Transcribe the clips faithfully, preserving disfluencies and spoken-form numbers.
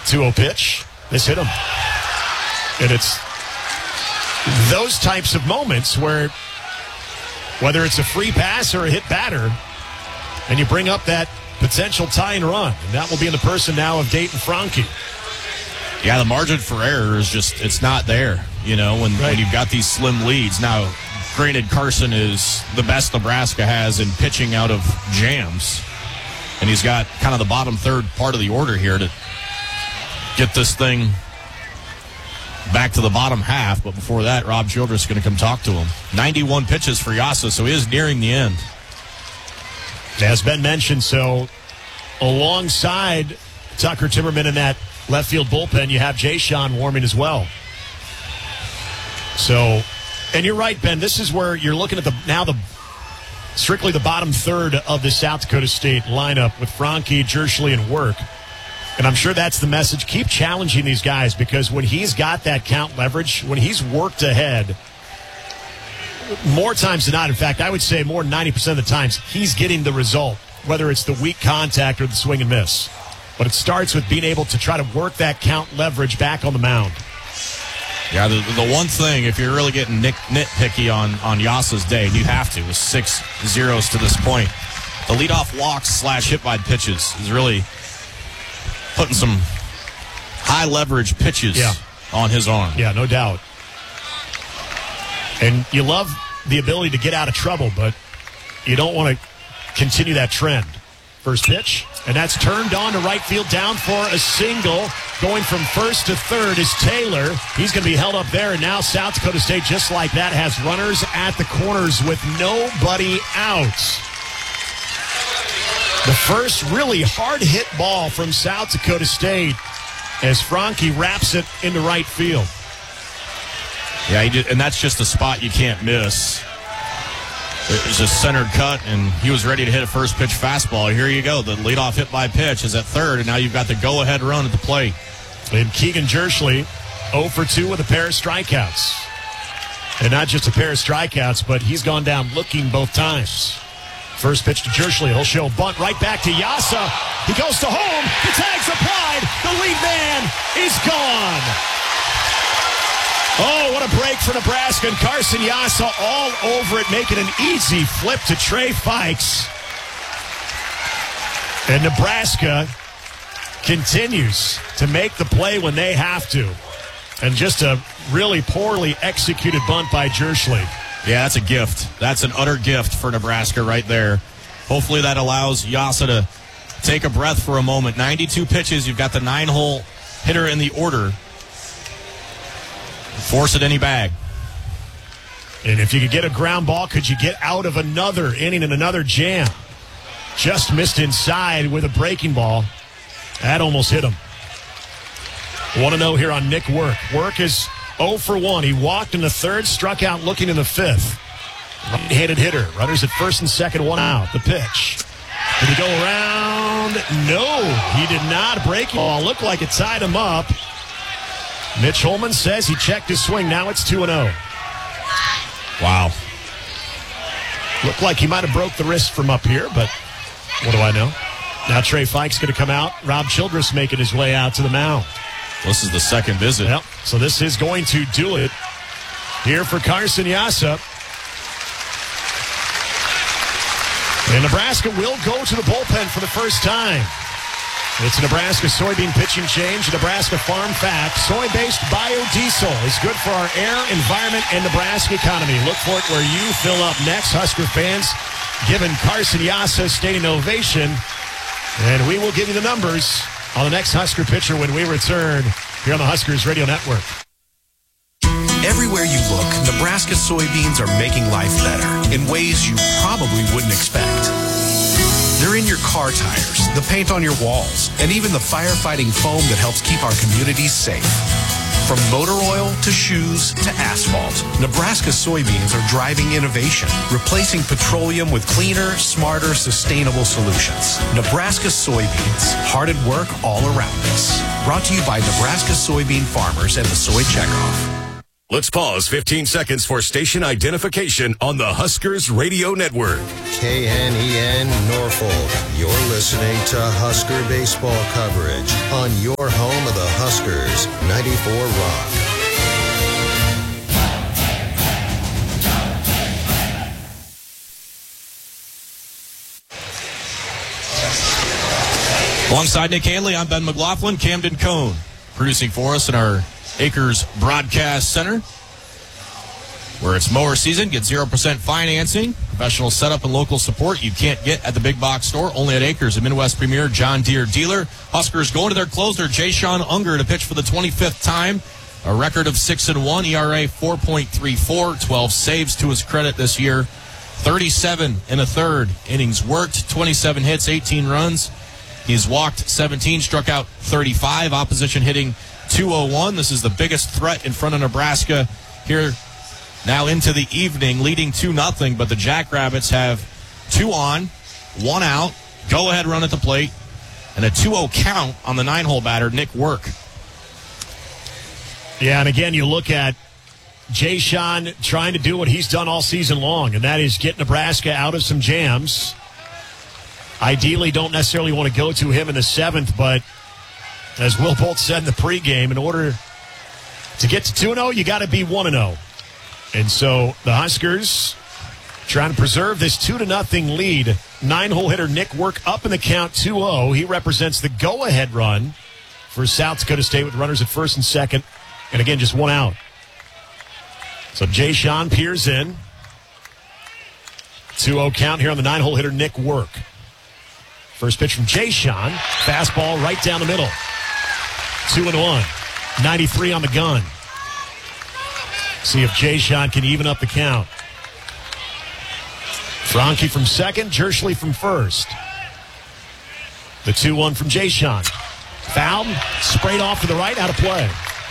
two oh pitch. This hit him. And it's those types of moments where, whether it's a free pass or a hit batter, and you bring up that potential tie and run. And that will be in the person now of Dayton Franke. Yeah, the margin for error is just, it's not there, you know, when, right. when you've got these slim leads. Now, granted, Carson is the best Nebraska has in pitching out of jams. And he's got kind of the bottom third part of the order here to get this thing back to the bottom half. But before that, Rob Childress is going to come talk to him. ninety-one pitches for Yasa, so he is nearing the end. As Ben mentioned, so alongside Tucker Timmerman in that left field bullpen, you have Jay Sean warming as well. So, and you're right, Ben, this is where you're looking at the now the strictly the bottom third of the South Dakota State lineup with Franke, Jerschley, and Work. And I'm sure that's the message. Keep challenging these guys, because when he's got that count leverage, when he's worked ahead, more times than not, in fact, I would say more than ninety percent of the times, he's getting the result, whether it's the weak contact or the swing and miss. But it starts with being able to try to work that count leverage back on the mound. Yeah, the, the one thing, if you're really getting nit, nitpicky on, on Yasa's day, and you have to, with six zeros to this point, the leadoff walks slash hit by pitches is really putting some high leverage pitches yeah. on his arm. Yeah, no doubt. And you love the ability to get out of trouble, but you don't want to continue that trend. First pitch, and that's turned on to right field, down for a single. Going from first to third is Taylor. He's going to be held up there, and now South Dakota State, just like that, has runners at the corners with nobody out. The first really hard-hit ball from South Dakota State as Franke wraps it into right field. Yeah, he did, and that's just a spot you can't miss. It's a centered cut, and he was ready to hit a first pitch fastball. Here you go. The leadoff hit by pitch is at third, and now you've got the go-ahead run at the plate. And Keegan Jerschley, oh for two with a pair of strikeouts. And not just a pair of strikeouts, but he's gone down looking both times. First pitch to Jerschley. He'll show a bunt right back to Yasa. He goes to home. The tag's applied. The lead man is gone. Oh, what a break for Nebraska, and Carson Yasa all over it, making an easy flip to Trey Fikes. And Nebraska continues to make the play when they have to. And just a really poorly executed bunt by Jerschley. Yeah, that's a gift. That's an utter gift for Nebraska right there. Hopefully that allows Yasa to take a breath for a moment. ninety-two pitches. You've got the nine-hole hitter in the order. Force it any bag. And if you could get a ground ball, could you get out of another inning and another jam? Just missed inside with a breaking ball. That almost hit him. Want to know here on Nick Work. Work is oh for one. He walked in the third, struck out looking in the fifth. Right-handed hitter. Runners at first and second, one out. The pitch. Did he go around? No, he did not. Breaking ball. Looked like it tied him up. Mitch Holman says he checked his swing. Now it's two and oh. Wow. Looked like he might have broke the wrist from up here, but what do I know? Now Trey Fikes going to come out. Rob Childress making his way out to the mound. This is the second visit. Yep. So this is going to do it here for Carson Yasa. And Nebraska will go to the bullpen for the first time. It's a Nebraska soybean pitching change. Nebraska Farm Fact. Soy-based biodiesel is good for our air, environment, and Nebraska economy. Look for it where you fill up next. Husker fans giving Carson Yasa a standing ovation. And we will give you the numbers on the next Husker pitcher when we return here on the Huskers Radio Network. Everywhere you look, Nebraska soybeans are making life better in ways you probably wouldn't expect. They're in your car tires, the paint on your walls, and even the firefighting foam that helps keep our communities safe. From motor oil to shoes to asphalt, Nebraska soybeans are driving innovation, replacing petroleum with cleaner, smarter, sustainable solutions. Nebraska soybeans, hard at work all around us. Brought to you by Nebraska soybean farmers and the Soy Checkoff. Let's pause fifteen seconds for station identification on the Huskers Radio Network. K N E N Norfolk. You're listening to Husker baseball coverage on your home of the Huskers, ninety-four Rock. Alongside Nick Hanley, I'm Ben McLaughlin. Camden Cohn producing for us in our Acres Broadcast Center, where it's mower season. Get zero percent financing, professional setup, and local support you can't get at the big box store. Only at Acres, a Midwest Premier John Deere dealer. Huskers going to their closer, Jay-Sean Unger, to pitch for the twenty-fifth time. A record of six and one, E R A four point three four, twelve saves to his credit this year. thirty-seven and a third innings worked, twenty-seven hits, eighteen runs. He's walked seventeen, struck out thirty-five. Opposition hitting two oh one. This is the biggest threat in front of Nebraska here now into the evening, leading two nothing. But the Jackrabbits have two on, one out, go-ahead run at the plate, and a two oh count on the nine-hole batter, Nick Work. Yeah, and again, you look at Jay-Sean trying to do what he's done all season long, and that is get Nebraska out of some jams. Ideally, don't necessarily want to go to him in the seventh, but as Will Bolt said in the pregame, in order to get to two and oh, you got to be one and oh. And so the Huskers trying to preserve this two to nothing lead. Nine-hole hitter Nick Work up in the count two oh. He represents the go-ahead run for South Dakota State with runners at first and second. And again, just one out. So Jay-Sean peers in. two oh count here on the nine-hole hitter Nick Work. First pitch from Jay-Sean. Fastball right down the middle. Two and one. ninety-three on the gun. See if Jay-Sean can even up the count. Franke from second. Jerschley from first. The two one from Jay-Sean. Fouled. Sprayed off to the right. Out of play.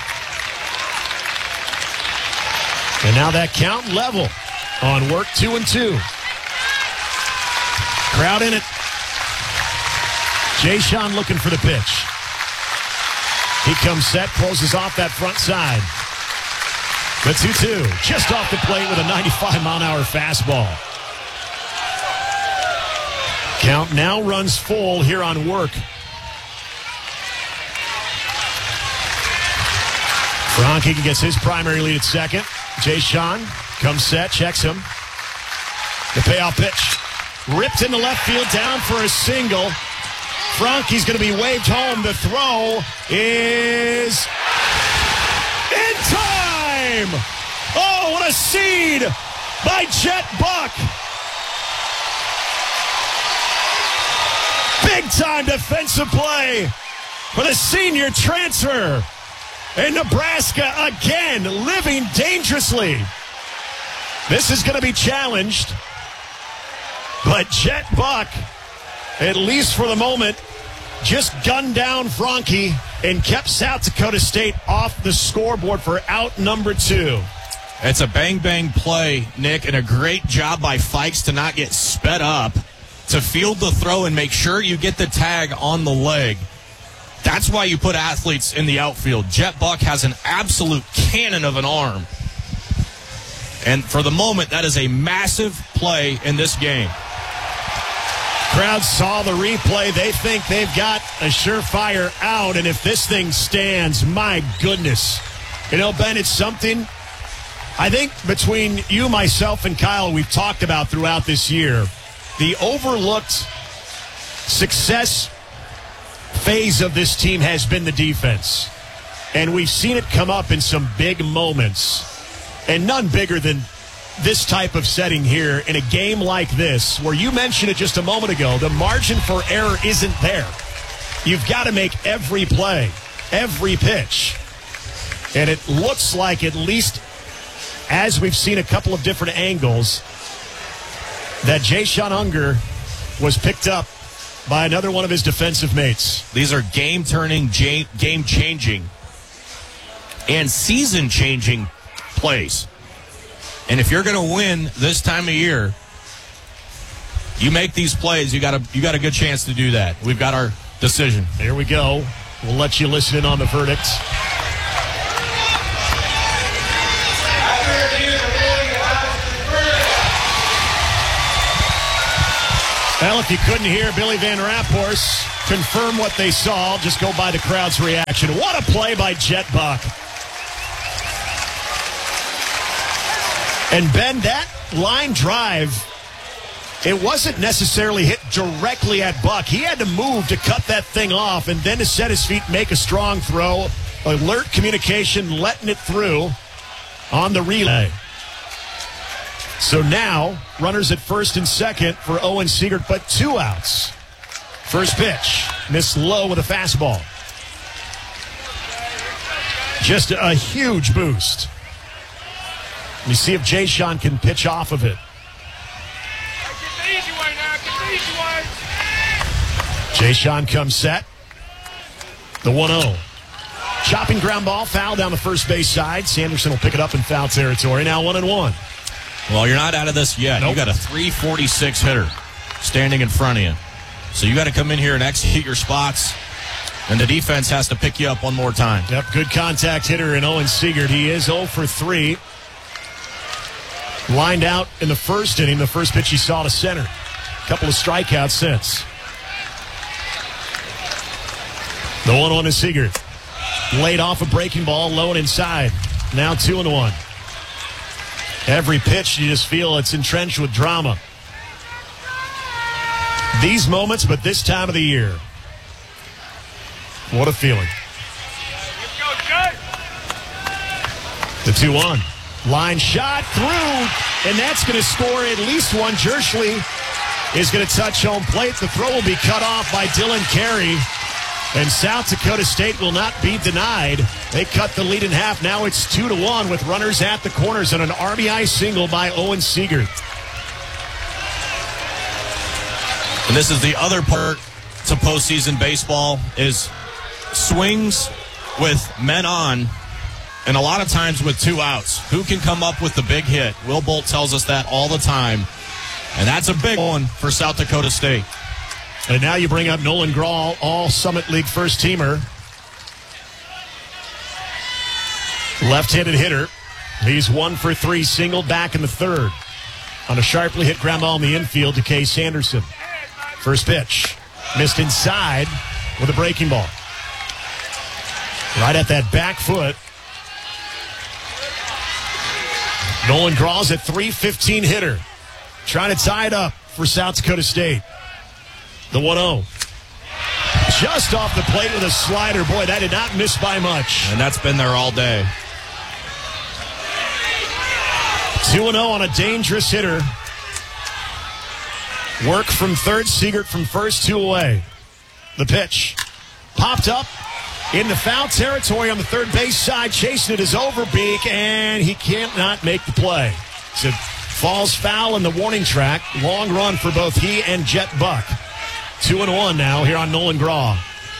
And now that count level on Work, two and two. Crowd in it. Jay-Sean looking for the pitch. He comes set, closes off that front side. The two two, just off the plate with a ninety-five mile an hour fastball. Count now runs full here on Work. Franke gets his primary lead at second. Jay-Sean comes set, checks him. The payoff pitch. Ripped into left field, down for a single. Franke's going to be waved home. The throw is in time! Oh, what a seed by Jet Buck! Big-time defensive play for the senior transfer. And Nebraska again living dangerously. This is going to be challenged. But Jet Buck, at least for the moment, just gunned down Franke and kept South Dakota State off the scoreboard for out number two. It's a bang-bang play, Nick, and a great job by Fikes to not get sped up, to field the throw and make sure you get the tag on the leg. That's why you put athletes in the outfield. Jet Buck has an absolute cannon of an arm. And for the moment, that is a massive play in this game. Crowd saw the replay. They think they've got a surefire out. And if this thing stands, my goodness. You know, Ben, it's something I think between you, myself, and Kyle, we've talked about throughout this year. The overlooked success phase of this team has been the defense. And we've seen it come up in some big moments. And none bigger than this type of setting here in a game like this, where you mentioned it just a moment ago, the margin for error isn't there. You've got to make every play, every pitch. And it looks like, at least as we've seen a couple of different angles, that Jay-Sean Unger was picked up by another one of his defensive mates. These are game-turning, game-changing, and season-changing plays. And if you're going to win this time of year, you make these plays, you got a you got a good chance to do that. We've got our decision. Here we go. We'll let you listen in on the verdict. Well, if you couldn't hear Billy Van Raphorst confirm what they saw, just go by the crowd's reaction. What a play by Jet Buck. And Ben, that line drive, it wasn't necessarily hit directly at Buck. He had to move to cut that thing off and then to set his feet, make a strong throw. Alert communication, letting it through on the relay. So now, runners at first and second for Owen Siegert, but two outs. First pitch, missed low with a fastball. Just a huge boost. Let me see if Jay Sean can pitch off of it. Jay Sean comes set. The one oh. Chopping ground ball, foul down the first base side. Sanderson will pick it up in foul territory. Now one and one. Well, you're not out of this yet. Nope. You got a three forty-six hitter standing in front of you. So you got to come in here and execute your spots, and the defense has to pick you up one more time. Yep, good contact hitter in Owen Siegert. He is oh for three. Lined out in the first inning, the first pitch he saw to center. A couple of strikeouts since. The one one is Siegert. Laid off a breaking ball, low and inside. Now two and one. Every pitch, you just feel it's entrenched with drama. These moments, but this time of the year. What a feeling. The two one. Line shot through, and that's going to score at least one. Jerschley is going to touch home plate. The throw will be cut off by Dylan Carey. And South Dakota State will not be denied. They cut the lead in half. Now it's two to one with runners at the corners and an R B I single by Owen Siegert. And this is the other part to postseason baseball is swings with men on, and a lot of times with two outs. Who can come up with the big hit? Will Bolt tells us that all the time. And that's a big one for South Dakota State. And now you bring up Nolan Grawl, all Summit League first teamer. Left-handed hitter. He's one for three, single back in the third. On a sharply hit ground ball in the infield to Kay Sanderson. First pitch. Missed inside with a breaking ball. Right at that back foot. Nolan Grawl's at three fifteen hitter. Trying to tie it up for South Dakota State. The one oh. Just off the plate with a slider. Boy, that did not miss by much. And that's been there all day. two and oh on a dangerous hitter. Work from third, Siegert from first, two away. The pitch. Popped up in the foul territory on the third base side. Chasing it is Overbeek, and he can't not make the play. So falls foul in the warning track. Long run for both he and Jet Buck. Two and one now here on Nolan Grawl.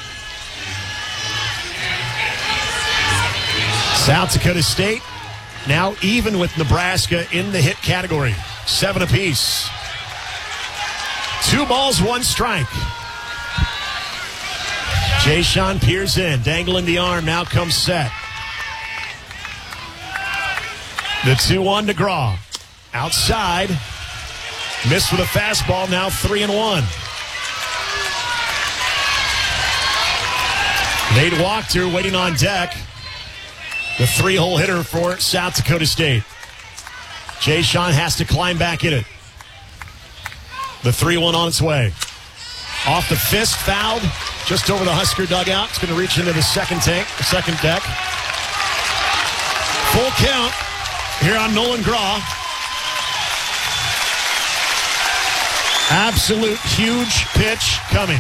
South Dakota State now even with Nebraska in the hit category. Seven apiece. Two balls, one strike. Jay Sean peers in, dangling the arm, now comes set. The two one to Graw. Outside. Missed with a fastball, now three and one. Nate Wachter waiting on deck. The three-hole hitter for South Dakota State. Jay Sean has to climb back in it. The three one on its way. Off the fist, fouled just over the Husker dugout. It's going to reach into the second tank, the second deck. Full count here on Nolan Graw. Absolute huge pitch coming.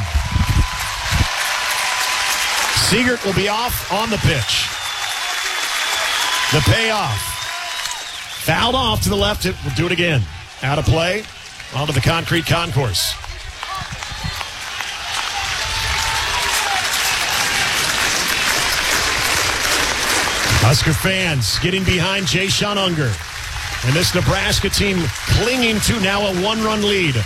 Siegert will be off on the pitch. The payoff. Fouled off to the left. It will do it again. Out of play. Onto the concrete concourse. Husker fans getting behind Jay Sean Unger. And this Nebraska team clinging to now a one-run lead.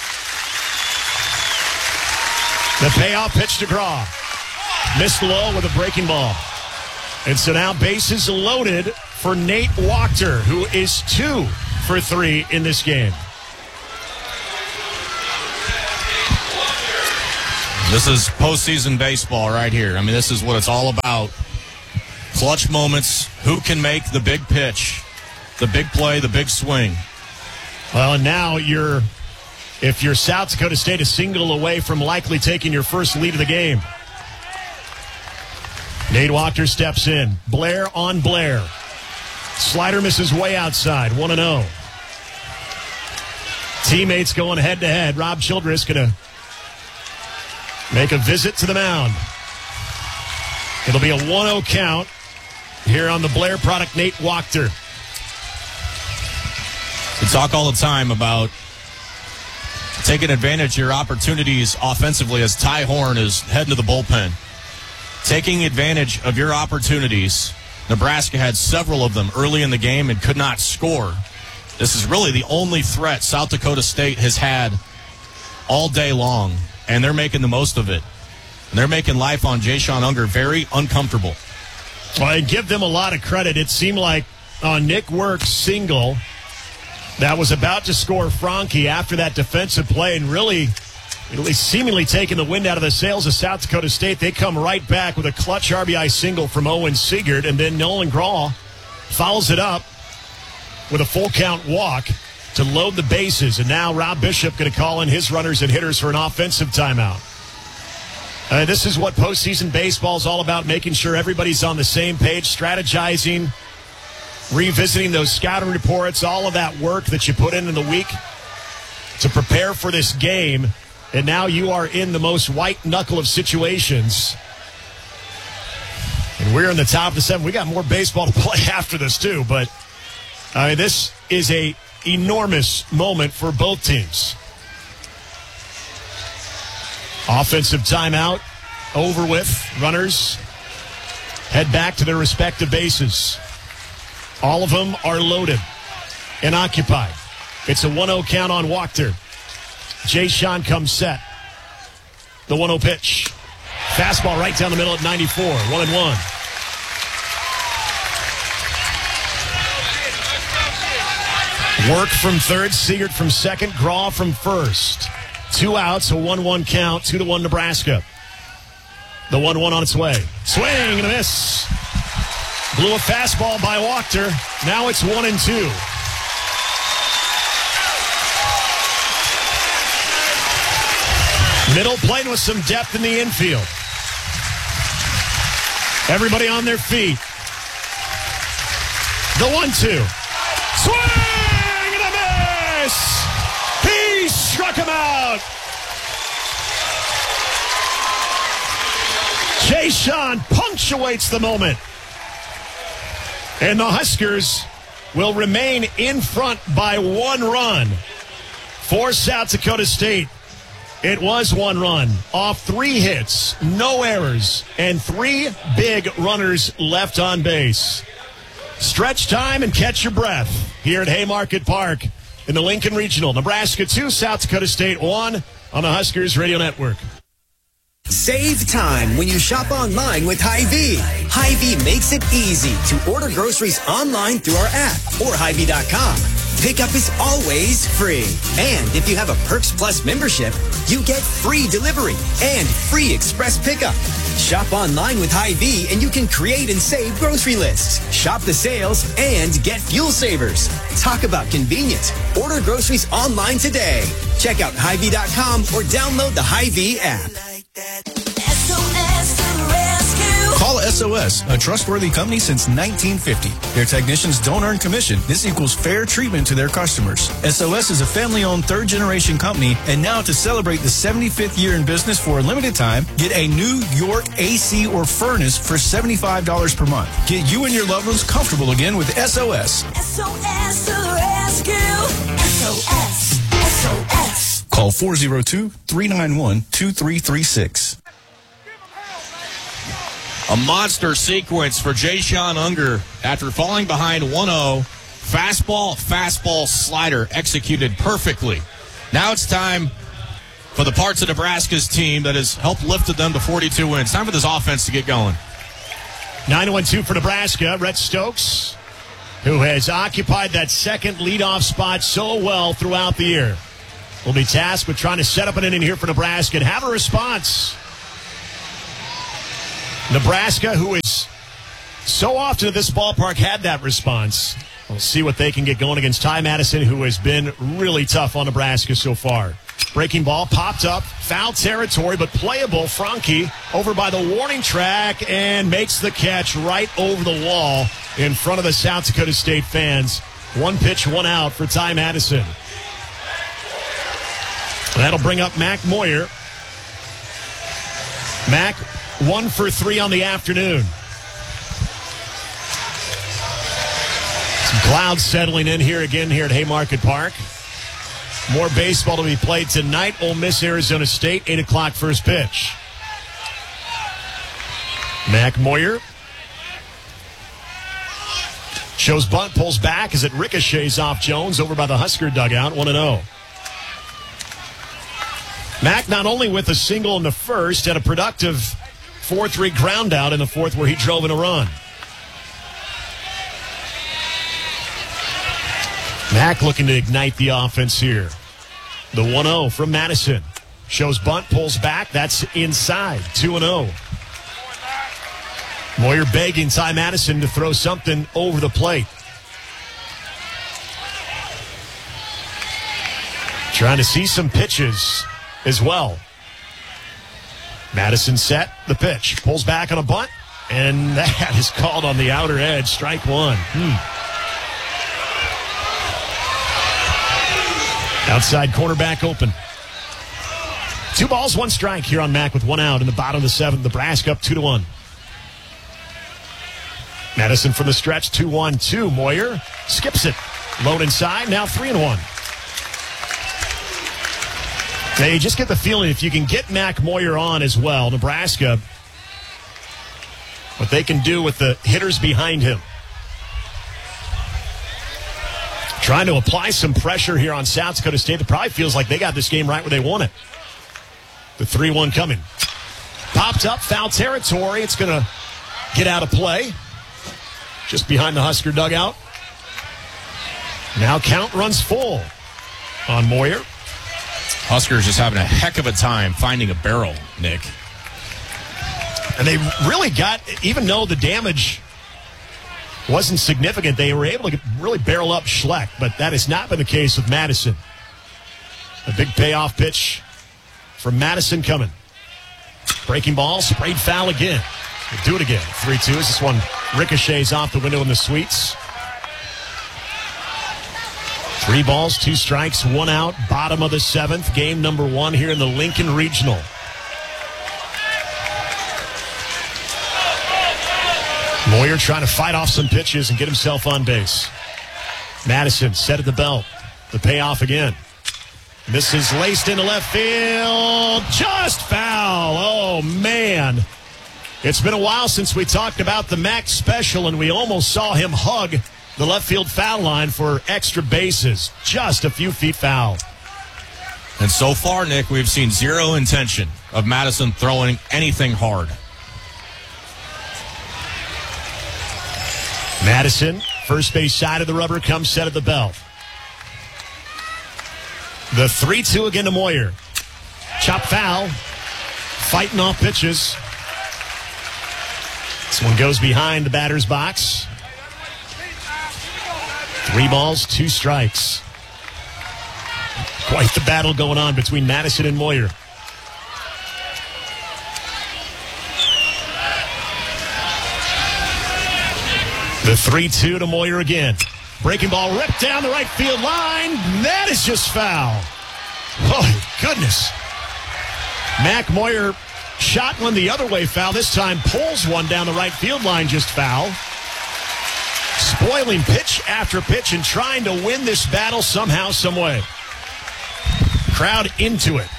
The payoff pitch to Graw. Missed low with a breaking ball. And so now bases loaded for Nate Wachter, who is two for three in this game. This is postseason baseball right here. I mean, this is what it's all about. Clutch moments. Who can make the big pitch, the big play, the big swing? Well, and now you're, if you're South Dakota State, a single away from likely taking your first lead of the game. Nate Wachter steps in. Blair on Blair. Slider misses way outside. one and oh. Teammates going head-to-head. Rob Childress going to make a visit to the mound. It'll be a one oh count here on the Blair product, Nate Wachter. We talk all the time about taking advantage of your opportunities offensively as Ty Horn is heading to the bullpen. Taking advantage of your opportunities. Nebraska had several of them early in the game and could not score. This is really the only threat South Dakota State has had all day long, and they're making the most of it. And they're making life on Jayshon Unger very uncomfortable. Well, I give them a lot of credit. It seemed like on Nick Work's single that was about to score Franke after that defensive play and really, at least seemingly taking the wind out of the sails of South Dakota State, they come right back with a clutch R B I single from Owen Seegert, and then Nolan Grahl fouls it up with a full count walk to load the bases. And now Rob Bishop going to call in his runners and hitters for an offensive timeout. Uh, this is what postseason baseball is all about, making sure everybody's on the same page, strategizing, revisiting those scouting reports, all of that work that you put in in the week to prepare for this game. And now you are in the most white knuckle of situations. And we're in the top of the seven. We got more baseball to play after this, too. But I mean, this is a enormous moment for both teams. Offensive timeout over with. Runners head back to their respective bases. All of them are loaded and occupied. It's a one oh count on Wachter. Jayshon comes set. The one oh pitch. Fastball right down the middle at ninety-four. One and one. Work from third, Seegert from second, Grahl from first. Two outs, a one one count, two to one Nebraska. The one one on its way. Swing and a miss. Blew a fastball by Wachter. Now it's one and two. Middle playing with some depth in the infield. Everybody on their feet. The one two. Swing and a miss. He struck him out. Jayshon punctuates the moment. And the Huskers will remain in front by one run for South Dakota State. It was one run off three hits, no errors, and three big runners left on base. Stretch time and catch your breath here at Haymarket Park in the Lincoln Regional. Nebraska two, South Dakota State one on the Huskers Radio Network. Save time when you shop online with Hy-Vee. Hy-Vee makes it easy to order groceries online through our app or Hy Vee dot com. Pickup is always free. And if you have a Perks Plus membership, you get free delivery and free express pickup. Shop online with Hy-Vee and you can create and save grocery lists. Shop the sales and get fuel savers. Talk about convenience. Order groceries online today. Check out Hy Vee dot com or download the Hy-Vee app. S O S to the rescue. Call S O S, a trustworthy company since nineteen fifty. Their technicians don't earn commission. This equals fair treatment to their customers. S O S is a family-owned third-generation company, and now to celebrate the seventy-fifth year in business for a limited time, get a New York A C or furnace for seventy-five dollars per month. Get you and your loved ones comfortable again with S O S. S O S to the rescue. S O S. S O S. Call four oh two, three nine one, two three three six. A monster sequence for Jayshon Unger after falling behind one oh. Fastball, fastball, slider executed perfectly. Now it's time for the parts of Nebraska's team that has helped lifted them to forty-two wins. Time for this offense to get going. nine one two for Nebraska. Rhett Stokes, who has occupied that second leadoff spot so well throughout the year, will be tasked with trying to set up an inning here for Nebraska and have a response Nebraska, who is so often at this ballpark, had that response. We'll see what they can get going against Ty Madison, who has been really tough on Nebraska so far. Breaking ball popped up, foul territory, but playable. Franke over by the warning track and makes the catch right over the wall in front of the South Dakota State fans. One pitch, one out for Ty Madison. That'll bring up Mac Moyer. Mac, one for three on the afternoon. Some clouds settling in here again here at Haymarket Park. More baseball to be played tonight. Ole Miss, Arizona State, eight o'clock first pitch. Mac Moyer shows bunt, pulls back as it ricochets off Jones over by the Husker dugout, one and oh. Mac not only with a single in the first, had a productive four three ground out in the fourth where he drove in a run. Mac looking to ignite the offense here. The one oh from Madison. Shows bunt, pulls back. That's inside. two and oh. Moyer begging Ty Madison to throw something over the plate. Trying to see some pitches as well. Madison set the pitch. Pulls back on a bunt. And that is called on the outer edge. Strike one. Hmm. Outside cornerback open. Two balls, one strike here on Mac with one out in the bottom of the seventh. Nebraska up two to one. Madison from the stretch, two one two. Moyer skips it. Low inside, now three and one. They just get the feeling if you can get Mac Moyer on as well, Nebraska, what they can do with the hitters behind him. Trying to apply some pressure here on South Dakota State. It probably feels like they got this game right where they want it. The three one coming. Popped up, foul territory. It's going to get out of play. Just behind the Husker dugout. Now count runs full on Moyer. Huskers just having a heck of a time finding a barrel, Nick. And they really got, even though the damage wasn't significant, they were able to really barrel up Schleck, but that has not been the case with Madison. A big payoff pitch from Madison coming. Breaking ball, sprayed foul again. We'll do it again. three two as this one ricochets off the window in the suites. Three balls, two strikes, one out, bottom of the seventh. Game number one here in the Lincoln Regional. Moyer trying to fight off some pitches and get himself on base. Madison set at the belt. The payoff again. This is laced into left field. Just foul. Oh, man. It's been a while since we talked about the Max special, and we almost saw him hug the left field foul line for extra bases. Just a few feet foul. And so far, Nick, we've seen zero intention of Madison throwing anything hard. Madison, first base side of the rubber, comes set at the belt. The three two again to Moyer. Chop foul. Fighting off pitches. This one goes behind the batter's box. Three balls, two strikes. Quite the battle going on between Madison and Moyer. The three two to Moyer again. Breaking ball ripped down the right field line. That is just foul. Oh, goodness. Mac Moyer shot one the other way foul. This time pulls one down the right field line, just foul. Spoiling pitch after pitch and trying to win this battle somehow, some way. Crowd into it.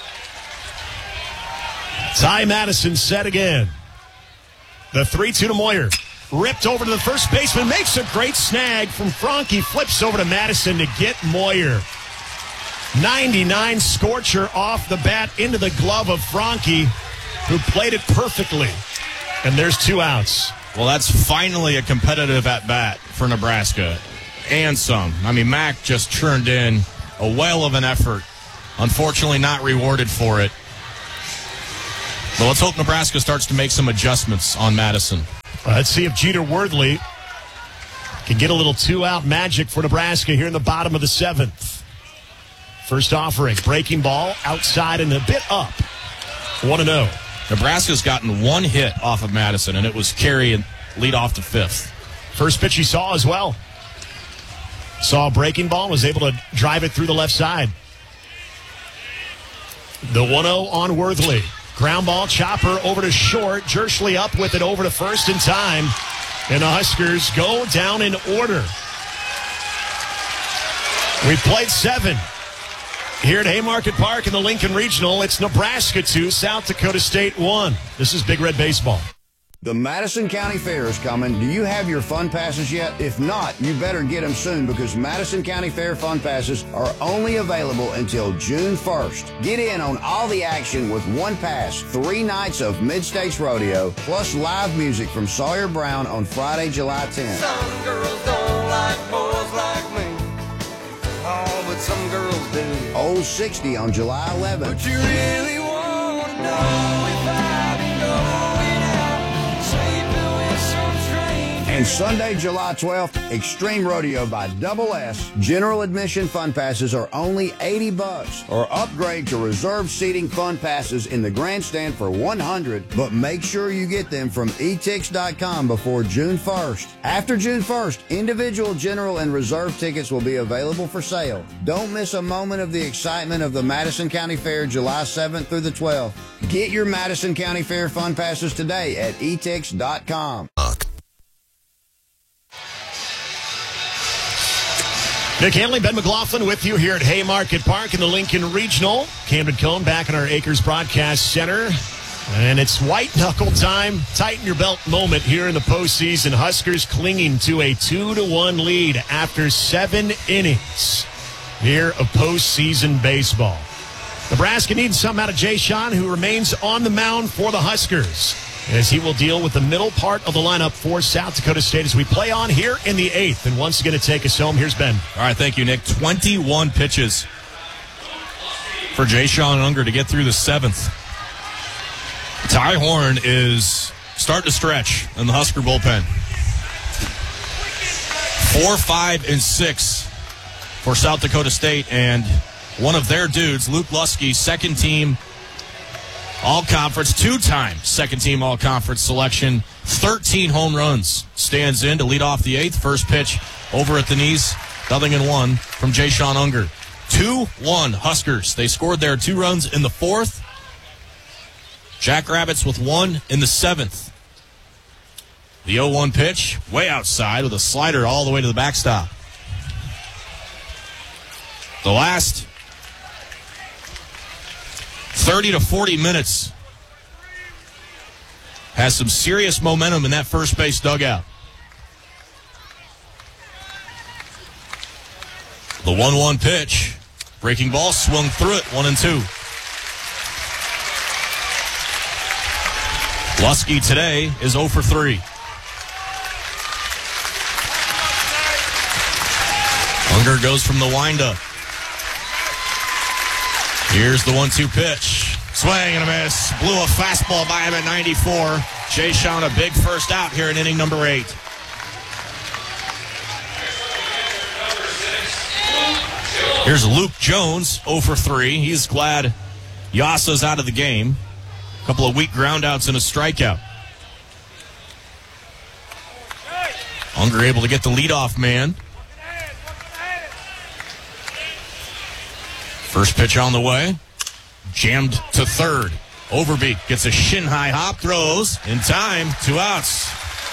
Ty Madison set again. The three two to Moyer. Ripped over to the first baseman. Makes a great snag from Franke. Flips over to Madison to get Moyer. ninety-nine scorcher off the bat into the glove of Franke, who played it perfectly. And there's two outs. Well, that's finally a competitive at-bat for Nebraska. And some. I mean, Mac just turned in a whale of an effort. Unfortunately, not rewarded for it. Well, let's hope Nebraska starts to make some adjustments on Madison. Uh, let's see if Jeter Worthley can get a little two-out magic for Nebraska here in the bottom of the seventh. First offering, breaking ball, outside and a bit up. one and oh. Nebraska's gotten one hit off of Madison, and it was carry and lead off to fifth. First pitch he saw as well. Saw a breaking ball, was able to drive it through the left side. The one oh on Worthley. Ground ball, chopper over to short. Jerschley up with it over to first in time. And the Huskers go down in order. We've played seven here at Haymarket Park in the Lincoln Regional. It's Nebraska two, South Dakota State one. This is Big Red Baseball. The Madison County Fair is coming. Do you have your fun passes yet? If not, you better get them soon because Madison County Fair fun passes are only available until June first. Get in on all the action with one pass, three nights of Mid-States Rodeo, plus live music from Sawyer Brown on Friday, July tenth. Some girls don't like boys like me. Oh, but some girls do. Old sixty on July eleventh. But you really want to know if I've been going out, sleeping with some strange. And Sunday, July twelfth, Extreme Rodeo by Double S. General admission fun passes are only eighty bucks, or upgrade to reserved seating fun passes in the grandstand for one hundred. But make sure you get them from e tix dot com before June first. After June first, individual general and reserve tickets will be available for sale. Don't miss a moment of the excitement of the Madison County Fair July seventh through the twelfth. Get your Madison County Fair fun passes today at e tix dot com. Nick Hanley, Ben McLaughlin with you here at Haymarket Park in the Lincoln Regional. Camden Cone back in our Acres Broadcast Center. And it's white knuckle time. Tighten your belt moment here in the postseason. Huskers clinging to a two to one lead after seven innings here of postseason baseball. Nebraska needs something out of Jay Sean, who remains on the mound for the Huskers, as he will deal with the middle part of the lineup for South Dakota State as we play on here in the eighth. And once again to take us home, here's Ben. All right, thank you, Nick. twenty-one pitches for Jay Sean Unger to get through the seventh. Ty Horn is starting to stretch in the Husker bullpen. Four, five, and six for South Dakota State, and one of their dudes, Luke Lusky, second team All-Conference, two-time second-team All-Conference selection, thirteen home runs, stands in to lead off the eighth. First pitch over at the knees, nothing in one from Jay Sean Unger. two one Huskers. They scored their two runs in the fourth. Jackrabbits with one in the seventh. The oh one pitch, way outside with a slider all the way to the backstop. The last thirty to forty minutes has some serious momentum in that first base dugout. The one one pitch, breaking ball, swung through it, one and two. Lusky today is oh for three. Unger goes from the windup. Here's the one two pitch. Swing and a miss. Blew a fastball by him at ninety-four. Jay Sean a big first out here in inning number eight. Here's Luke Jones, oh for three. He's glad Yasa's out of the game. A couple of weak groundouts and a strikeout. Unger able to get the leadoff man. First pitch on the way. Jammed to third. Overbeat gets a shin-high hop, throws in time, two outs.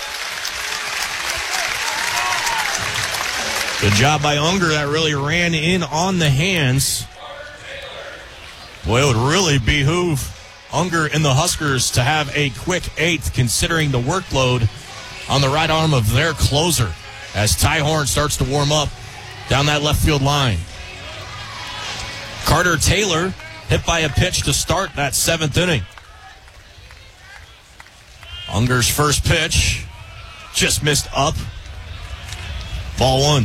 Good job by Unger. That really ran in on the hands. Boy, it would really behoove Unger and the Huskers to have a quick eighth, considering the workload on the right arm of their closer as Ty Horn starts to warm up down that left field line. Carter Taylor hit by a pitch to start that seventh inning. Unger's first pitch just missed up. Ball one.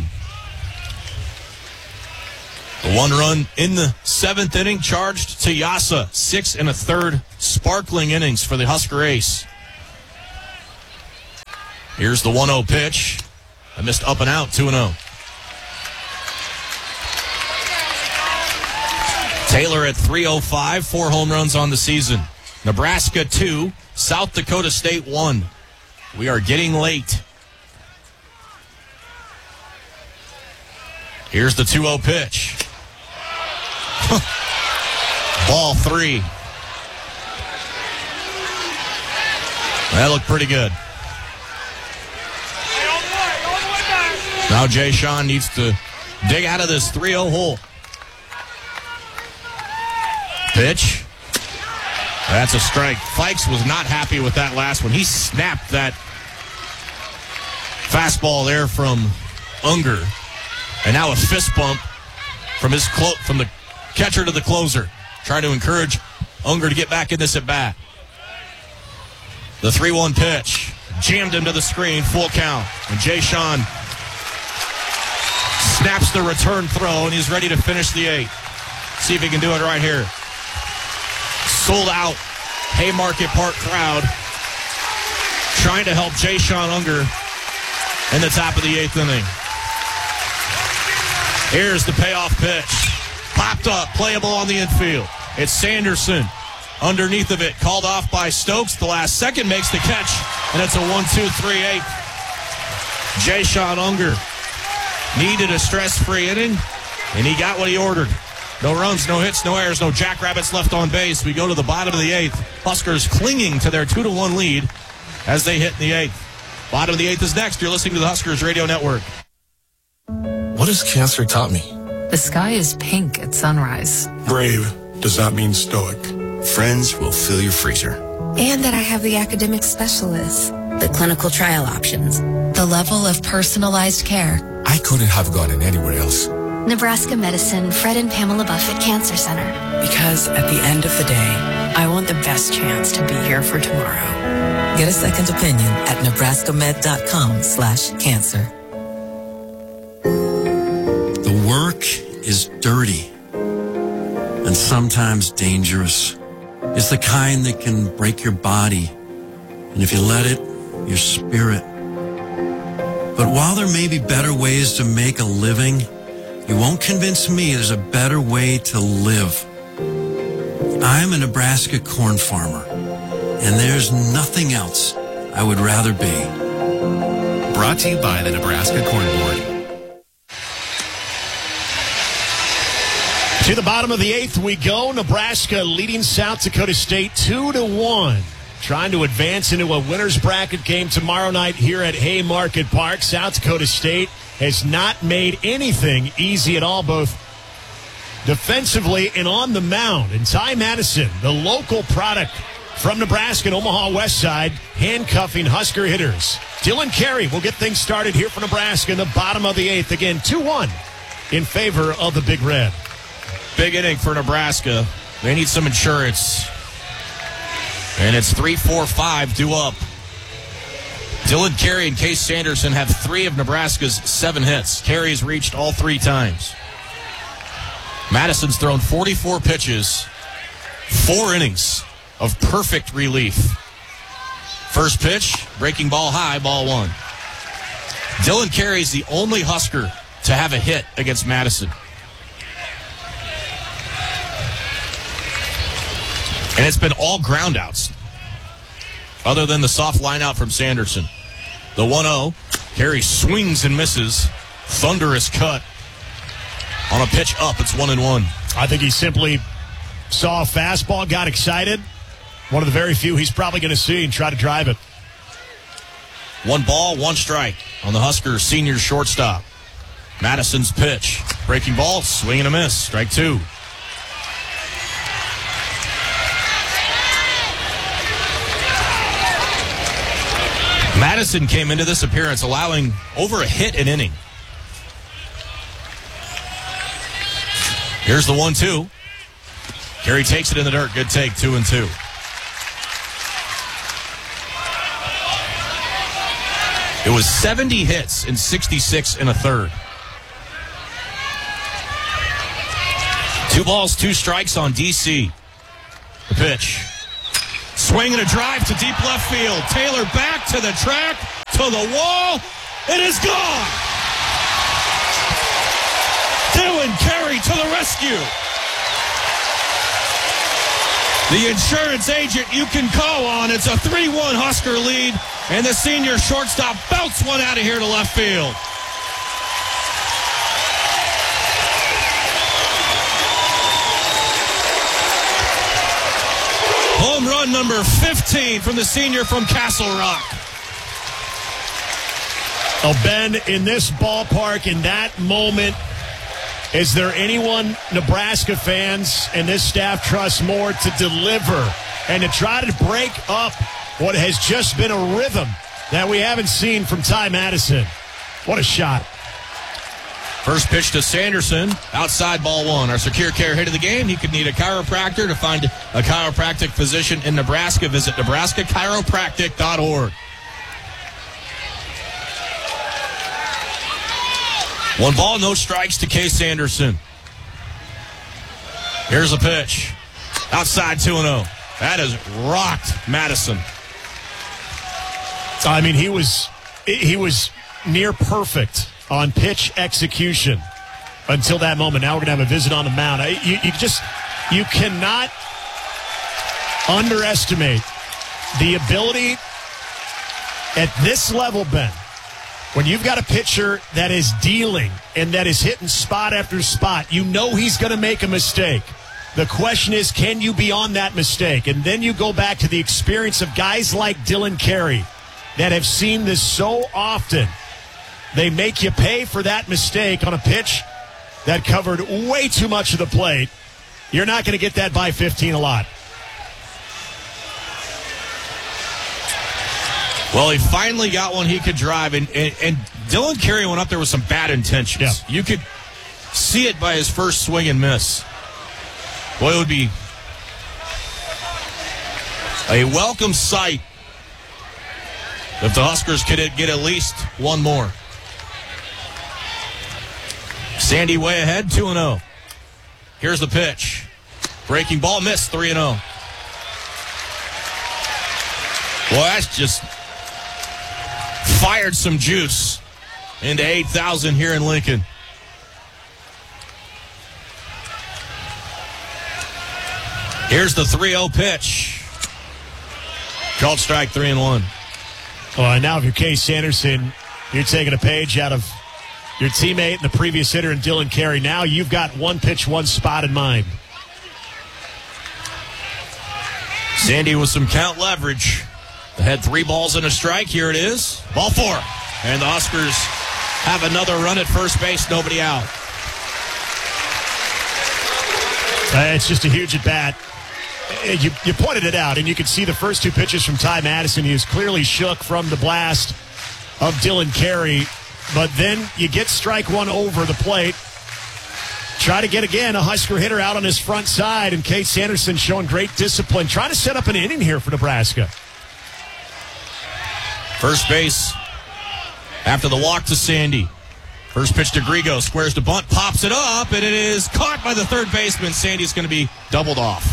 The one run in the seventh inning charged to Yasa. Six and a third sparkling innings for the Husker ace. Here's the one oh pitch. I missed up and out, two and oh. Taylor at three oh five, four home runs on the season. Nebraska two, South Dakota State one. We are getting late. Here's the two oh pitch. Ball three. That looked pretty good. Now Jay Sean needs to dig out of this three oh hole. Pitch. That's a strike. Fikes was not happy with that last one. He snapped that fastball there from Unger. And now a fist bump from his clo- from the catcher to the closer. Trying to encourage Unger to get back in this at bat. The three one pitch. Jammed him to the screen. Full count. And Jay Sean snaps the return throw, and he's ready to finish the eighth. See if he can do it right here. Sold out Haymarket Park crowd trying to help Jay Sean Unger in the top of the eighth inning. Here's the payoff pitch. Popped up, playable on the infield. It's Sanderson underneath of it, called off by Stokes. The last second makes the catch, and it's a one two three eight. Jay Sean Unger needed a stress-free inning, and he got what he ordered. No runs, no hits, no errors, no jackrabbits left on base. We go to the bottom of the eighth. Huskers clinging to their two to one lead as they hit in the eighth. Bottom of the eighth is next. You're listening to the Huskers Radio Network. What has cancer taught me? The sky is pink at sunrise. Brave does not mean stoic. Friends will fill your freezer. And that I have the academic specialists, the clinical trial options, the level of personalized care. I couldn't have gotten anywhere else. Nebraska Medicine, Fred and Pamela Buffett Cancer Center. Because at the end of the day, I want the best chance to be here for tomorrow. Get a second opinion at nebraskamed.com slash cancer. The work is dirty and sometimes dangerous. It's the kind that can break your body, and if you let it, your spirit. But while there may be better ways to make a living, you won't convince me there's a better way to live. I'm a Nebraska corn farmer, and there's nothing else I would rather be. Brought to you by the Nebraska Corn Board. To the bottom of the eighth we go. Nebraska leading South Dakota State two to one. Trying to advance into a winner's bracket game tomorrow night here at Haymarket Park. South Dakota State has not made anything easy at all, both defensively and on the mound. And Ty Madison, the local product from Nebraska and Omaha West Side, handcuffing Husker hitters. Dylan Carey will get things started here for Nebraska in the bottom of the eighth. Again, two one in favor of the Big Red. Big inning for Nebraska. They need some insurance. And it's three four five due up. Dylan Carey and Case Sanderson have three of Nebraska's seven hits. Carey's reached all three times. Madison's thrown forty-four pitches, four innings of perfect relief. First pitch, breaking ball high, ball one. Dylan Carey's the only Husker to have a hit against Madison. And it's been all groundouts, other than the soft line out from Sanderson. The one oh, Carey swings and misses. Thunderous cut. On a pitch up, it's one and one. I think he simply saw a fastball, got excited. One of the very few he's probably going to see and try to drive it. One ball, one strike on the Huskers senior shortstop. Madison's pitch. Breaking ball, swing and a miss. Strike two. Madison came into this appearance allowing over a hit an inning. Here's the one two. Carey takes it in the dirt. Good take, two and two. It was seventy hits and sixty-six in a third. Two balls, two strikes on D C. The pitch. Swing and a drive to deep left field. Taylor back to the track, to the wall. It is gone. Dylan Carey to the rescue. The insurance agent you can call on. It's a three one Husker lead, and the senior shortstop belts one out of here to left field. Home run number fifteen from the senior from Castle Rock. Oh, Ben, in this ballpark, in that moment, is there anyone Nebraska fans and this staff trusts more to deliver and to try to break up what has just been a rhythm that we haven't seen from Ty Madison? What a shot. First pitch to Sanderson, outside ball one. Our Secure Care hit of the game. He could need a chiropractor. To find a chiropractic physician in Nebraska, visit Nebraska Chiropractic dot org. One ball, no strikes to Case Sanderson. Here's a pitch. Outside two and oh. That has rocked Madison. I mean, he was he was near perfect on pitch execution until that moment. Now we're going to have a visit on the mound. You, you just, you cannot underestimate the ability at this level, Ben, when you've got a pitcher that is dealing and that is hitting spot after spot. You know he's going to make a mistake. The question is, can you be on that mistake? And then you go back to the experience of guys like Dylan Carey that have seen this so often. They make you pay for that mistake on a pitch that covered way too much of the plate. You're not going to get that by fifteen a lot. Well, he finally got one he could drive, and, and, and Dylan Carey went up there with some bad intentions. Yeah. You could see it by his first swing and miss. Boy, it would be a welcome sight if the Huskers could get at least one more. Sandy way ahead, two and oh. Here's the pitch. Breaking ball, missed, three and oh. Boy, that's just fired some juice into eight thousand here in Lincoln. Here's the three oh pitch. Called strike, three and one. Oh, and now if you're Case Sanderson, you're taking a page out of your teammate and the previous hitter in Dylan Carey. Now you've got one pitch, one spot in mind. Sandy with some count leverage. They had three balls and a strike. Here it is. Ball four. And the Huskers have another run at first base. Nobody out. Uh, it's just a huge at bat. You, you pointed it out, and you could see the first two pitches from Ty Madison. He was clearly shook from the blast of Dylan Carey. But then you get strike one over the plate. Try to get, again, a Husker hitter out on his front side, and Case Sanderson showing great discipline. Trying to set up an inning here for Nebraska. First base after the walk to Sandy. First pitch to Grigo. Squares to bunt, pops it up, and it is caught by the third baseman. Sandy's going to be doubled off.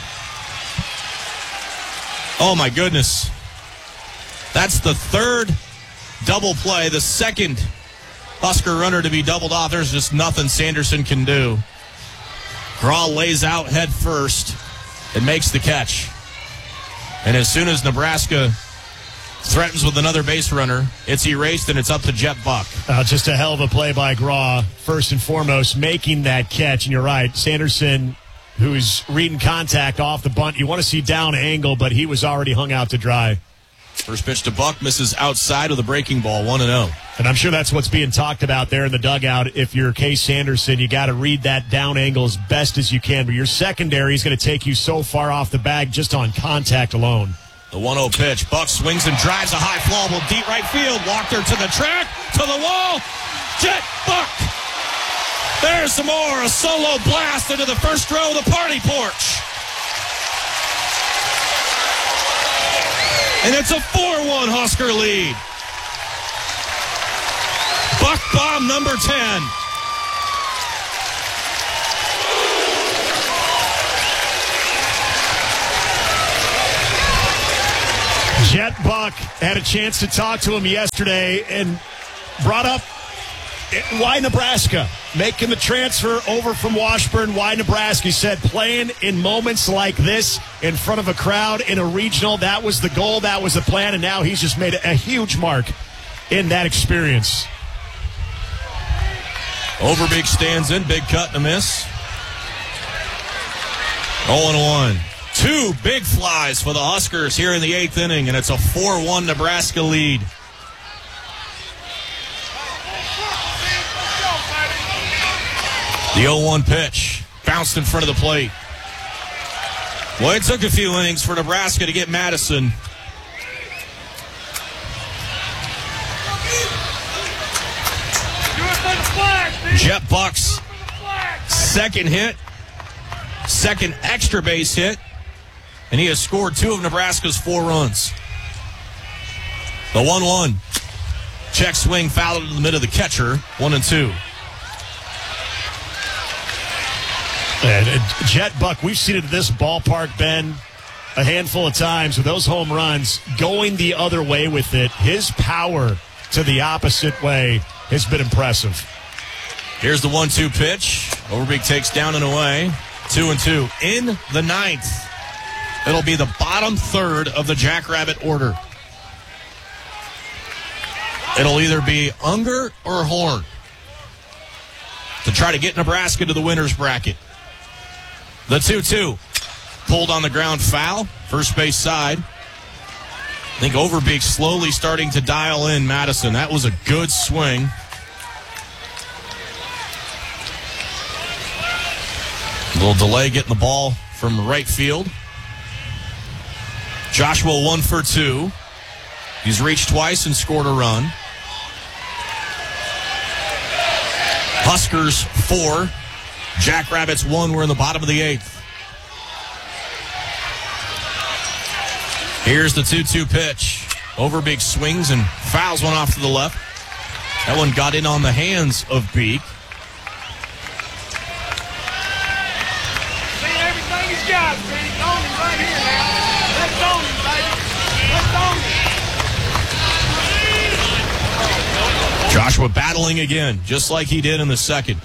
Oh, my goodness. That's the third double play, the second Husker runner to be doubled off. There's just nothing Sanderson can do. Graw lays out head first and makes the catch. And as soon as Nebraska threatens with another base runner, it's erased, and it's up to Jet Buck. Uh, just a hell of a play by Graw, first and foremost, making that catch. And you're right, Sanderson, who's reading contact off the bunt. You want to see down angle, but he was already hung out to dry. First pitch to Buck, misses outside with a breaking ball, one and oh. And I'm sure that's what's being talked about there in the dugout. If you're Case Sanderson, you got to read that down angle as best as you can. But your secondary is going to take you so far off the bag just on contact alone. The one oh pitch. Buck swings and drives a high fly ball deep right field. Walker to the track, to the wall. Jet Buck. There's some more. A solo blast into the first row of the party porch. And it's a four one Husker lead. Buck bomb number ten. Jet Buck had a chance to talk to him yesterday and brought up why Nebraska, making the transfer over from Washburn. Why Nebraska? He said playing in moments like this in front of a crowd in a regional, that was the goal, that was the plan, and now he's just made a huge mark in that experience. Overbeek stands in, big cut and a miss. oh and one. Two big flies for the Huskers here in the eighth inning, and it's a four one Nebraska lead. The oh one pitch bounced in front of the plate. Well, it took a few innings for Nebraska to get Madison. Jet Buck's second hit, second extra base hit, and he has scored two of Nebraska's four runs. The one one. Check swing, fouled into the middle of the catcher. One and two. And Jet Buck, we've seen it at this ballpark, Ben, a handful of times with those home runs going the other way with it. His power to the opposite way has been impressive. Here's the one two pitch. Overbeek takes down and away. Two and two. In the ninth, it'll be the bottom third of the Jackrabbit order. It'll either be Unger or Horn to try to get Nebraska to the winner's bracket. The two two. Pulled on the ground, foul. First base side. I think Overbeek slowly starting to dial in Madison. That was a good swing. A little delay getting the ball from right field. Joshua one for two. He's reached twice and scored a run. Huskers four. Jackrabbits one. We're in the bottom of the eighth. Here's the two two pitch. Overbeek swings and fouls one off to the left. That one got in on the hands of Beek. See everything he's got, man. He's on him right here now. Let's on him, baby. Let's on him. Joshua battling again, just like he did in the second.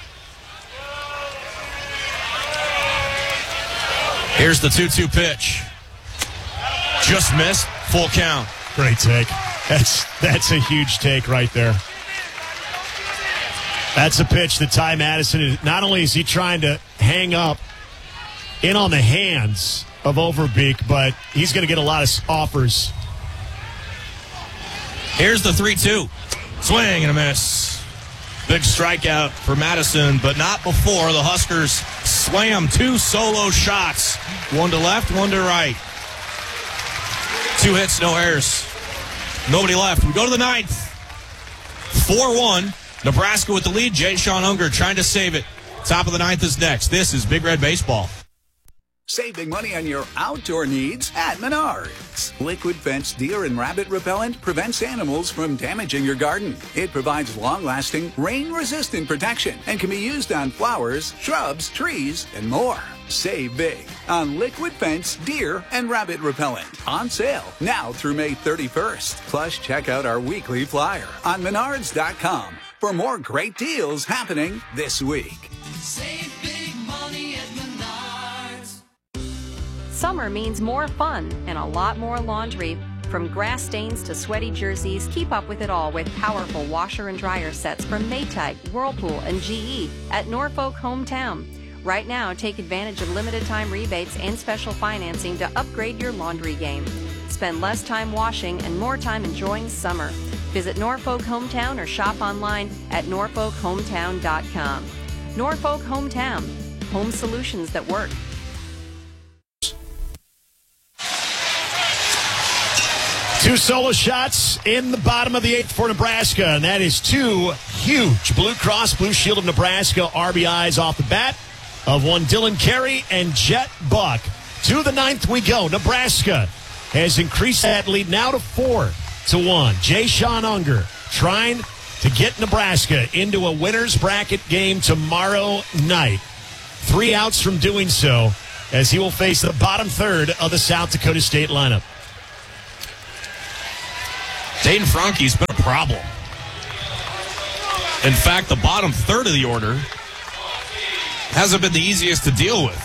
Here's the two two pitch. Just missed. Full count. Great take. That's that's a huge take right there. That's a pitch that Ty Madison is, not only is he trying to hang up in on the hands of Overbeek, but he's going to get a lot of offers. Here's the three two. Swing and a miss. Big strikeout for Madison, but not before the Huskers slam two solo shots. One to left, one to right. Two hits, no errors. Nobody left. We go to the ninth. four one. Nebraska with the lead. Jay Sean Unger trying to save it. Top of the ninth is next. This is Big Red Baseball. Save big money on your outdoor needs at Menards. Liquid Fence Deer and Rabbit Repellent prevents animals from damaging your garden. It provides long-lasting, rain-resistant protection and can be used on flowers, shrubs, trees, and more. Save big on Liquid Fence Deer and Rabbit Repellent. On sale now through May thirty-first. Plus, check out our weekly flyer on menards dot com for more great deals happening this week. Save big money at Menards. Summer means more fun and a lot more laundry. From grass stains to sweaty jerseys, keep up with it all with powerful washer and dryer sets from Maytag, Whirlpool, and G E at Norfolk Hometown. Right now, take advantage of limited time rebates and special financing to upgrade your laundry game. Spend less time washing and more time enjoying summer. Visit Norfolk Hometown or shop online at norfolk hometown dot com. Norfolk Hometown, home solutions that work. Two solo shots in the bottom of the eighth for Nebraska, and that is two huge Blue Cross Blue Shield of Nebraska R B Is off the bat of one Dylan Carey and Jet Buck. To the ninth we go. Nebraska has increased that lead now to four to one. Jay Sean Unger trying to get Nebraska into a winner's bracket game tomorrow night. Three outs from doing so as he will face the bottom third of the South Dakota State lineup. Dayton Franke's been a problem. In fact, the bottom third of the order hasn't been the easiest to deal with.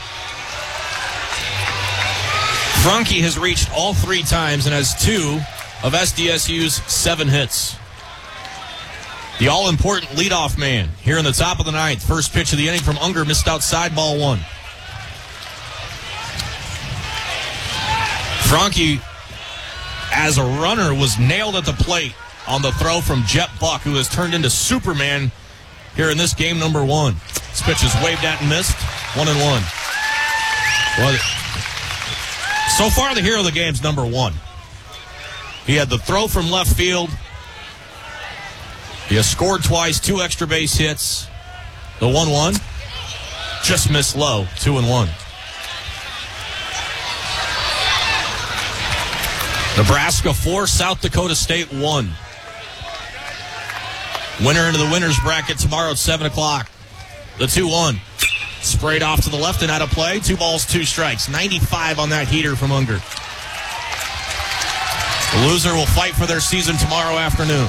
Franke has reached all three times and has two of S D S U's seven hits. The all-important leadoff man here in the top of the ninth. First pitch of the inning from Unger, missed outside, ball one. Franke, as a runner, was nailed at the plate on the throw from Jet Buck, who has turned into Superman here in this game number one. This pitch is waved at and missed. One and one. Well, so far, the hero of the game is number one. He had the throw from left field. He has scored twice, two extra base hits. The one one just missed low, two and one. Nebraska four, South Dakota State one. Winner into the winner's bracket tomorrow at seven o'clock. The two one. Sprayed off to the left and out of play. Two balls, two strikes. ninety-five on that heater from Unger. The loser will fight for their season tomorrow afternoon.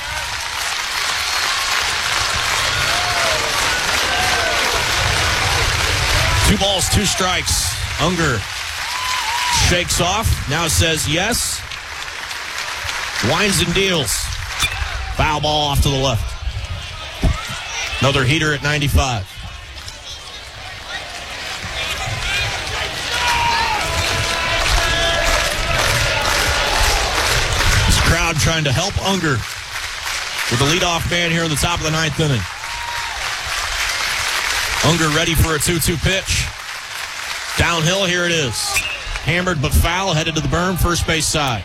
Two balls, two strikes. Unger shakes off. Now says yes. Winds and deals. Foul ball off to the left. Another heater at ninety-five. This crowd trying to help Unger with the leadoff man here in the top of the ninth inning. Unger ready for a two two pitch. Downhill, here it is. Hammered but foul, headed to the berm, first base side.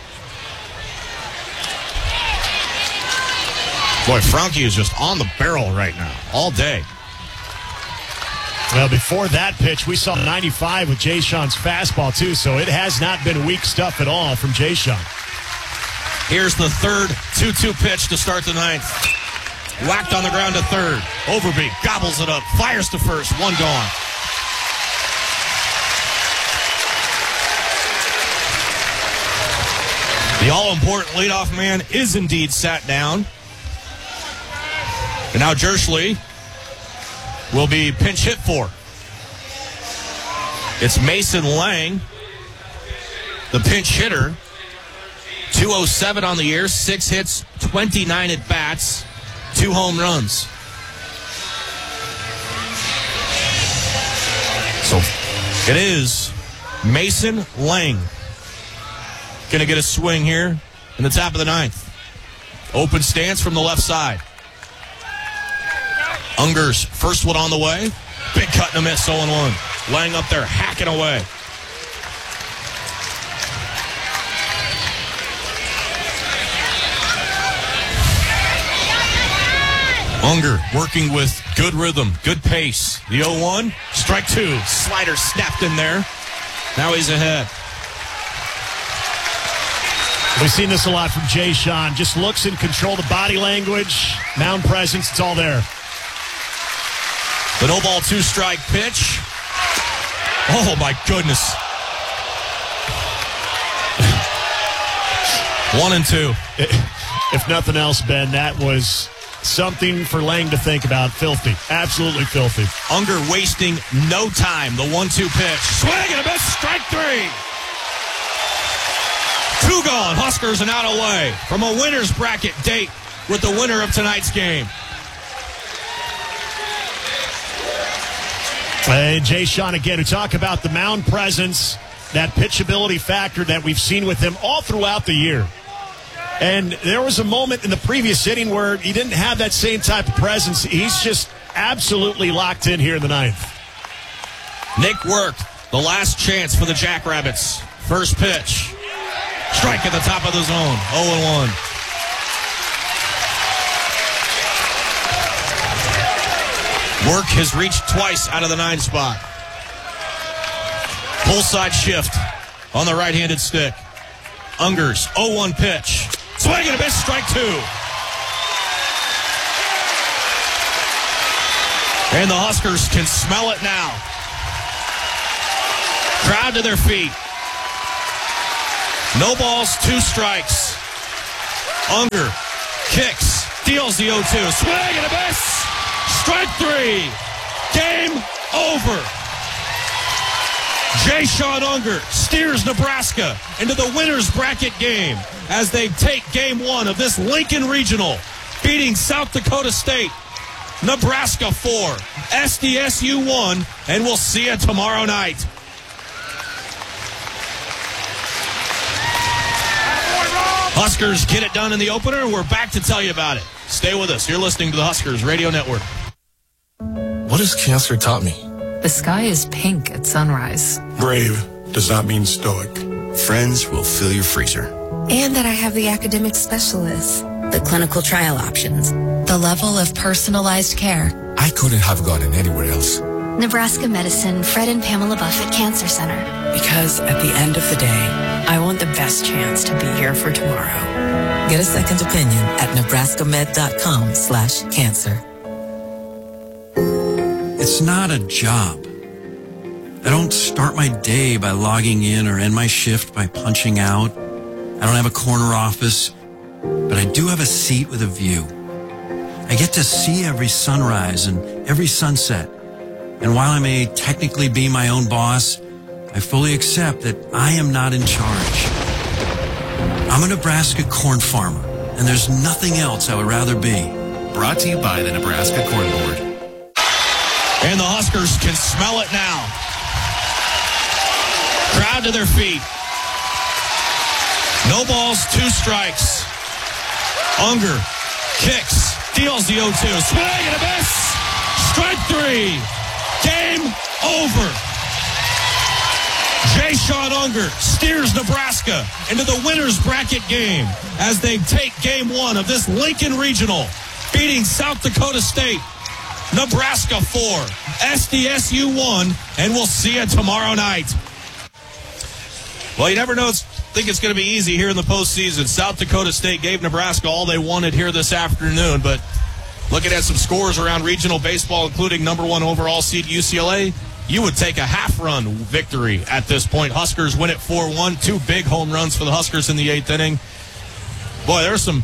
Boy, Franke is just on the barrel right now, all day. Well, before that pitch, we saw ninety-five with Jay Sean's fastball, too, so it has not been weak stuff at all from Jay Sean. Here's the third two two pitch to start the ninth. Whacked on the ground to third. Overby gobbles it up, fires to first, one gone. The all-important leadoff man is indeed sat down. And now Jerschley will be pinch hit for. It's Mason Lang, the pinch hitter. two oh seven on the year, six hits, twenty-nine at bats, two home runs. So it is Mason Lang going to get a swing here in the top of the ninth. Open stance from the left side. Unger's first one on the way. Big cut and a miss, oh and one. Lang up there hacking away. Unger working with good rhythm, good pace. The oh one, strike two. Slider snapped in there. Now he's ahead. We've seen this a lot from Jay Sean. Just looks and control the body language, mound presence, it's all there. The no ball, two strike pitch. Oh my goodness. One and two. If nothing else, Ben, that was something for Lang to think about. Filthy. Absolutely filthy. Unger wasting no time. The one two pitch. Swing and a miss. Strike three. Two gone. Huskers and out away from a winner's bracket date with the winner of tonight's game. And Jay Sean again, who talk about the mound presence, that pitchability factor that we've seen with him all throughout the year. And there was a moment in the previous inning where he didn't have that same type of presence. He's just absolutely locked in here in the ninth. Nick worked. The last chance for the Jackrabbits. First pitch. Strike at the top of the zone. oh and one. Work has reached twice out of the nine spot. Pull side shift on the right-handed stick. Unger's oh one pitch. Swing and a miss, strike two. And the Huskers can smell it now. Crowd to their feet. No balls, two strikes. Unger kicks, deals the oh two. Swing and a miss. Strike three. Game over. Jay Sean Unger steers Nebraska into the winner's bracket game as they take game one of this Lincoln Regional, beating South Dakota State. Nebraska four, S D S U one, and we'll see you tomorrow night. Huskers get it done in the opener, and we're back to tell you about it. Stay with us. You're listening to the Huskers Radio Network. What has cancer taught me? The sky is pink at sunrise. Brave does not mean stoic. Friends will fill your freezer. And that I have the academic specialists, the clinical trial options, the level of personalized care. I couldn't have gotten anywhere else. Nebraska Medicine, Fred and Pamela Buffett Cancer Center. Because at the end of the day, I want the best chance to be here for tomorrow. Get a second opinion at nebraskamed.com slash cancer. It's not a job. I don't start my day by logging in or end my shift by punching out. I don't have a corner office, but I do have a seat with a view. I get to see every sunrise and every sunset. And while I may technically be my own boss, I fully accept that I am not in charge. I'm a Nebraska corn farmer, and there's nothing else I would rather be. Brought to you by the Nebraska Corn Board. And the Huskers can smell it now. Crowd to their feet. No balls, two strikes. Unger kicks, deals the oh two. Swing and a miss. Strike three. Game over. Jay Sean Unger steers Nebraska into the winner's bracket game as they take game one of this Lincoln Regional, beating South Dakota State. Nebraska four, S D S U one, and we'll see you tomorrow night. Well, you never know. It's, think it's going to be easy here in the postseason. South Dakota State gave Nebraska all they wanted here this afternoon, but looking at some scores around regional baseball, including number one overall seed U C L A, you would take a half-run victory at this point. Huskers win it four one. Two big home runs for the Huskers in the eighth inning. Boy, there's some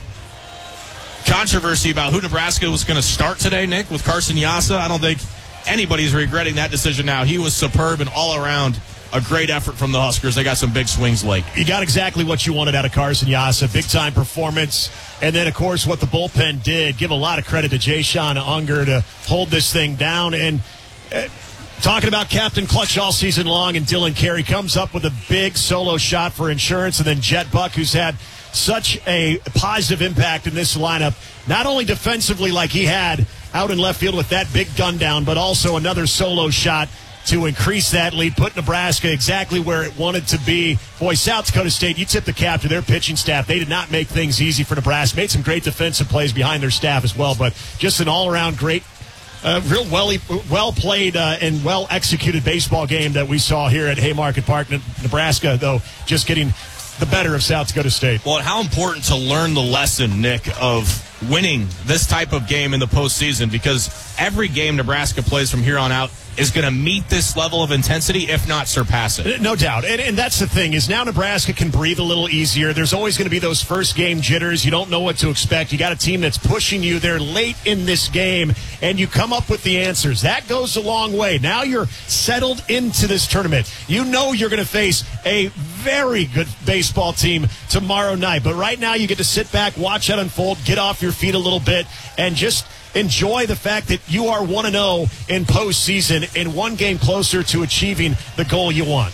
controversy about who Nebraska was going to start today, Nick, with Carson Yasa. I don't think anybody's regretting that decision now. He was superb and all around a great effort from the Huskers. They got some big swings late. You got exactly what you wanted out of Carson Yasa. Big-time performance. And then, of course, what the bullpen did. Give a lot of credit to Jay Sean Unger to hold this thing down. And uh, talking about Captain Clutch all season long, and Dylan Carey comes up with a big solo shot for insurance. And then Jet Buck, who's had such a positive impact in this lineup, not only defensively like he had out in left field with that big gun down, but also another solo shot to increase that lead, put Nebraska exactly where it wanted to be. Boy, South Dakota State, you tip the cap to their pitching staff. They did not make things easy for Nebraska. Made some great defensive plays behind their staff as well, but just an all-around great, uh, real well, well played uh, and well executed baseball game that we saw here at Haymarket Park. Nebraska, though, just getting the better of South Dakota State. Well, how important to learn the lesson, Nick, of winning this type of game in the postseason, because every game Nebraska plays from here on out is going to meet this level of intensity, if not surpass it. No doubt. And, and that's the thing, is now Nebraska can breathe a little easier. There's always going to be those first game jitters. You don't know what to expect. You got a team that's pushing you there late in this game, and you come up with the answers. That goes a long way. Now you're settled into this tournament. You know you're going to face a very good baseball team tomorrow night. But right now you get to sit back, watch that unfold, get off your feet a little bit, and just enjoy the fact that you are one and oh in postseason and one game closer to achieving the goal you want.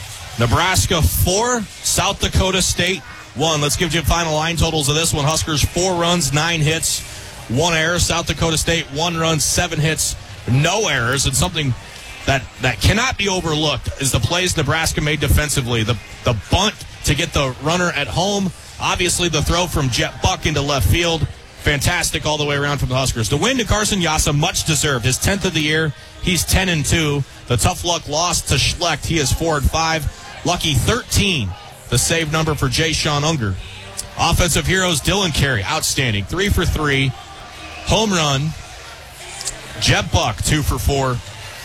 Nebraska four, South Dakota State one. Let's give you final line totals of this one. Huskers four runs, nine hits, one error. South Dakota State one run, seven hits, no errors. And something that, that cannot be overlooked is the plays Nebraska made defensively. The, the bunt to get the runner at home. Obviously the throw from Jet Buck into left field. Fantastic all the way around from the Huskers. The win to Carson Yasa, much deserved. His tenth of the year. He's ten and two. The tough luck loss to Schlecht. He is four and five. Lucky thirteen, the save number for Jay Sean Unger. Offensive heroes, Dylan Carey, outstanding. Three for three. Home run. Jet Buck, two for four.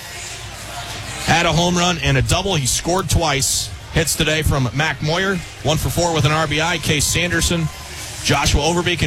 Had a home run and a double. He scored twice. Hits today from Mac Moyer. One for four with an R B I. Case Sanderson. Joshua Overbeek